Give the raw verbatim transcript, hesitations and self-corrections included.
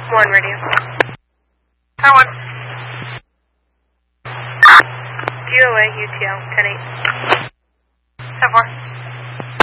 One radio. Tower one. D O A, U T L, ten eight. ten four.